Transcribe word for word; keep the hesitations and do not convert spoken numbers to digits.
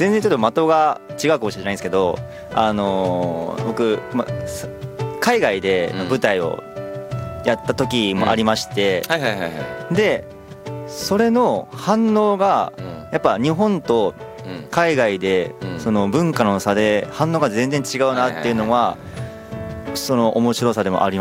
全然ちょっと的が違うかもしれないんですけど、あのー、僕、ま、海外での舞台をやった時もありまして、でそれの反応がやっぱ日本と海外でその文化の差で反応が全然違うなっていうのはその面白さでもあり